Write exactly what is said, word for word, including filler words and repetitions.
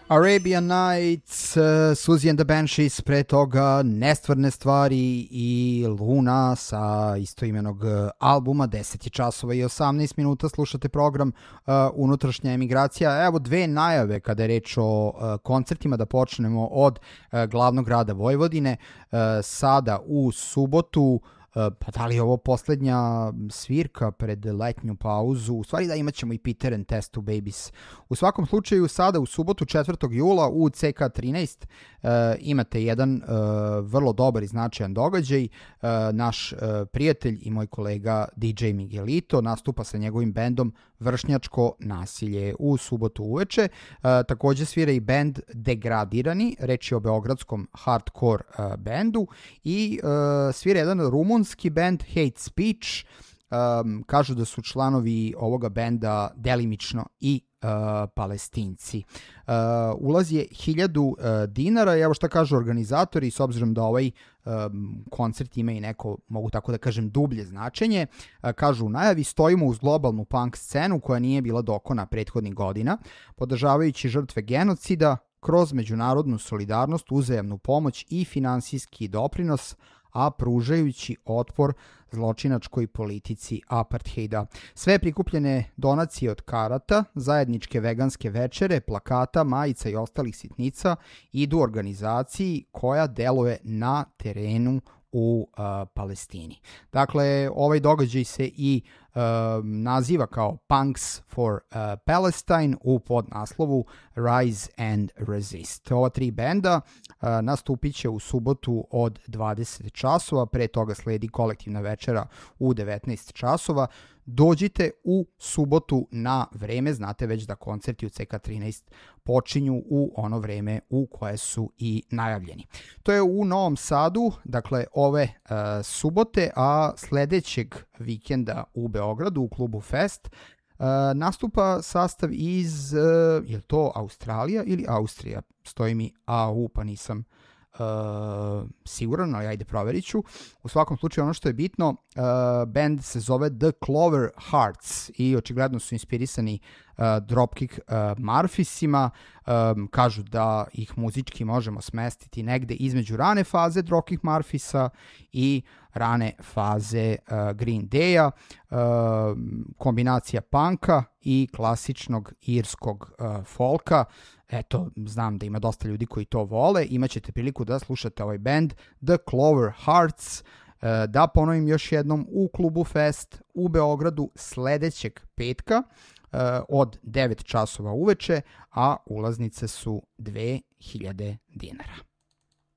Arabian Nights, uh, Susie and the Banshees, pre toga Nestvarne stvari i Luna sa istoimenog albuma, deset je časova i osamnaest minuta, slušate program uh, Unutrašnja emigracija. Evo dve najave kada je reč o uh, koncertima, da počnemo od uh, glavnog grada Vojvodine. Uh, sada u subotu, pa da li je ovo poslednja svirka pred letnju pauzu? U stvari da, imat ćemo i Peter and Test to Babies. U svakom slučaju, sada u subotu četvrtog jula u C K trinaest uh, imate jedan uh, vrlo dobar i značajan događaj. Uh, naš uh, prijatelj i moj kolega D J Miguelito nastupa sa njegovim bendom Vršnjačko nasilje u subotu uveče. Uh, takođe svira i bend Degradirani, reč je o beogradskom hardcore uh, bendu, i uh, svira jedan rumunski bend Hate Speech. Um, kažu da su članovi ovoga benda delimično i uh, Palestinci. Uh, ulaz je hiljadu uh, dinara i evo šta kažu organizatori, s obzirom da ovaj um, koncert ima i neko, mogu tako da kažem, dublje značenje. Uh, kažu u najavi: stojimo uz globalnu punk scenu koja nije bila dokona prethodnih godina, podržavajući žrtve genocida kroz međunarodnu solidarnost, uzajamnu pomoć i finansijski doprinos, a pružajući otpor zločinačkoj politici apartheida. Sve prikupljene donacije od karata, zajedničke veganske večere, plakata, majica i ostalih sitnica idu organizaciji koja deluje na terenu u uh, Palestini. Dakle, ovaj događaj se i uh, naziva kao Punks for uh, Palestine u podnaslovu Rise and Resist. Ova tri benda uh, nastupit će u subotu od dvadeset časova, pre toga sledi kolektivna večera u devetnaest časova. Dođite u subotu na vreme, znate već da koncerti u C K trinaest počinju u ono vreme u koje su i najavljeni. To je u Novom Sadu, dakle ove uh, subote, a sledećeg vikenda u Beogradu u klubu Fest uh, nastupa sastav iz, uh, je li to Australija ili Austrija? Stoji mi A U, pa nisam Uh, siguran, ali ajde proverit ću. U svakom slučaju, ono što je bitno, uh, band se zove The Clover Hearts i očigledno su inspirisani uh, Dropkick uh, Murphysima. Um, kažu da ih muzički možemo smestiti negde između rane faze Dropkick Murphysa i rane faze uh, Green Day-a, uh, kombinacija punka i klasičnog irskog uh, folka. Eto, znam da ima dosta ljudi koji to vole. Imaćete priliku da slušate ovaj band The Clover Hearts. Uh, da ponovim još jednom, u klubu Fest u Beogradu sledećeg petka uh, od devet časova uveče, a ulaznice su dve hiljade dinara.